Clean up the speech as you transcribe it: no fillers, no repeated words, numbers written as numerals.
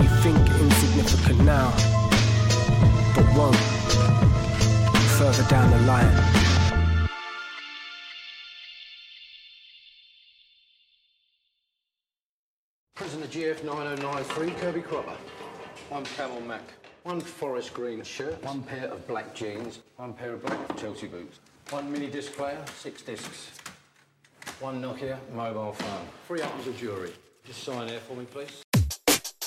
think insignificant now, but won't further down the line. Prisoner GF 9093, Kirby Cropper. One Camel Mac. One forest green shirt. One pair of black jeans. One pair of black Chelsea boots. One mini disc player, 6 discs. One Nokia mobile phone. 3 items of jewellery. Just sign there for me, please.